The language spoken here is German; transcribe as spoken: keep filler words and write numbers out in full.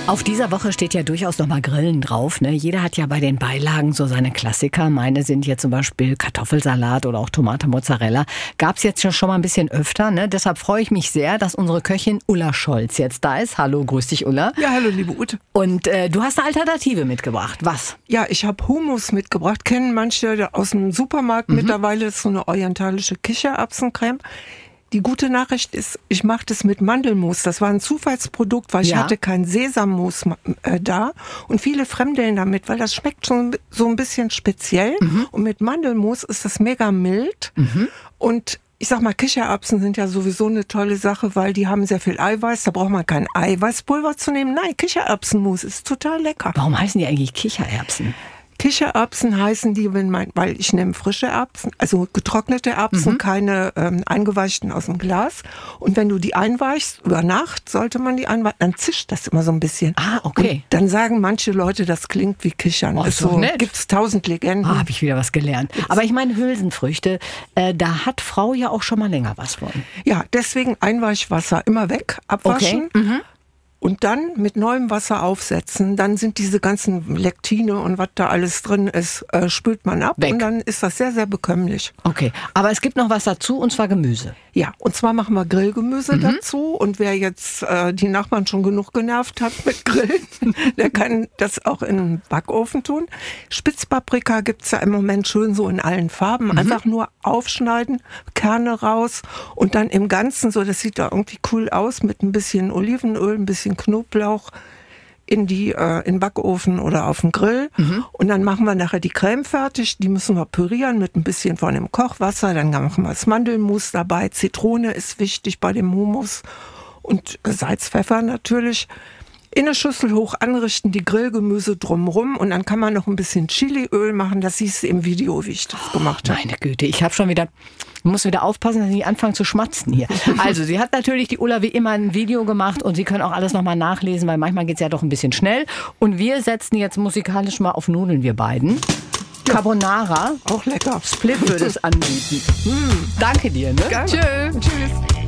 Auf dieser Woche steht ja durchaus noch mal Grillen drauf. Ne? Jeder hat ja bei den Beilagen so seine Klassiker. Meine sind jetzt zum Beispiel Kartoffelsalat oder auch Tomate Mozzarella. Gab es jetzt schon mal ein bisschen öfter. Ne? Deshalb freue ich mich sehr, dass unsere Köchin Ulla Scholz jetzt da ist. Hallo, grüß dich, Ulla. Ja, hallo, liebe Ute. Und äh, du hast eine Alternative mitgebracht. Was? Ja, ich habe Hummus mitgebracht. Kennen manche aus dem Supermarkt mhm. mittlerweile. Das ist so eine orientalische Kichererbsencreme. Die gute Nachricht ist, ich mache das mit Mandelmus. Das war ein Zufallsprodukt, weil ich ja. hatte kein Sesammus äh, da. Und viele fremdeln damit, weil das schmeckt schon so ein bisschen speziell. Mhm. Und mit Mandelmus ist das mega mild. Mhm. Und ich sag mal, Kichererbsen sind ja sowieso eine tolle Sache, weil die haben sehr viel Eiweiß. Da braucht man kein Eiweißpulver zu nehmen. Nein, Kichererbsenmus ist total lecker. Warum heißen die eigentlich Kichererbsen? Kichererbsen heißen die, wenn man, weil ich nehme frische Erbsen, also getrocknete Erbsen, mhm. keine ähm, eingeweichten aus dem Glas. Und wenn du die einweichst, über Nacht sollte man die einweichen, dann zischt das immer so ein bisschen. Ah, okay. Und dann sagen manche Leute, das klingt wie Kichern. Oh, ist so, nett. Gibt's tausend Legenden. Ah, habe ich wieder was gelernt. Aber ich meine Hülsenfrüchte, äh, da hat Frau ja auch schon mal länger was von. Ja, deswegen Einweichwasser immer weg, abwaschen. Okay. Mhm. Und dann mit neuem Wasser aufsetzen, dann sind diese ganzen Lektine und was da alles drin ist, äh, spült man ab weg. Und dann ist das sehr, sehr bekömmlich. Okay, aber es gibt noch was dazu und zwar Gemüse. Ja, und zwar machen wir Grillgemüse mhm. dazu und wer jetzt äh, die Nachbarn schon genug genervt hat mit Grillen, der kann das auch in den Backofen tun. Spitzpaprika gibt's ja im Moment schön so in allen Farben, mhm. einfach nur aufschneiden, Kerne raus und dann im Ganzen, so das sieht da irgendwie cool aus, mit ein bisschen Olivenöl, ein bisschen Knoblauch in die äh, in den Backofen oder auf den Grill mhm. und dann machen wir nachher die Creme fertig, die müssen wir pürieren mit ein bisschen von dem Kochwasser, dann machen wir das Mandelmus dabei, Zitrone ist wichtig bei dem Hummus und Salz, Pfeffer natürlich. In eine Schüssel hoch anrichten, die Grillgemüse drumrum und dann kann man noch ein bisschen Chiliöl machen. Das siehst du im Video, wie ich das gemacht habe. Meine Güte, ich habe schon wieder, ich muss wieder aufpassen, dass ich nicht anfange zu schmatzen hier. Also sie hat natürlich, die Ulla, wie immer ein Video gemacht und Sie können auch alles nochmal nachlesen, weil manchmal geht es ja doch ein bisschen schnell. Und wir setzen jetzt musikalisch mal auf Nudeln, wir beiden. Ja. Carbonara. Auch lecker. Split würde es anbieten. mm. Danke dir. Ne? Tschö. Tschüss.